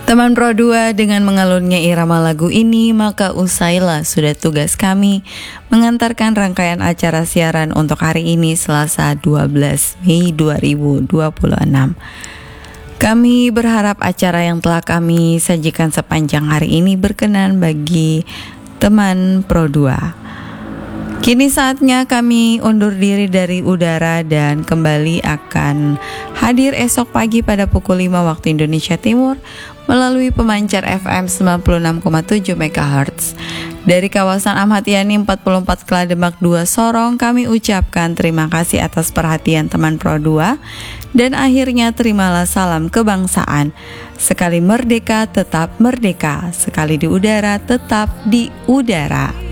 Teman Pro 2 dengan mengalunnya irama lagu ini, maka usailah sudah tugas kami mengantarkan rangkaian acara siaran untuk hari ini Selasa 12 Mei 2026. Kami berharap acara yang telah kami sajikan sepanjang hari ini berkenan bagi teman Pro 2. Kini saatnya kami undur diri dari udara dan kembali akan hadir esok pagi pada pukul 5 waktu Indonesia Timur melalui pemancar FM 96,7 MHz. Dari kawasan Ahmad Yani 44 Kelademak 2 Sorong, kami ucapkan terima kasih atas perhatian teman Pro 2 dan akhirnya terimalah salam kebangsaan. Sekali merdeka tetap merdeka, sekali di udara tetap di udara.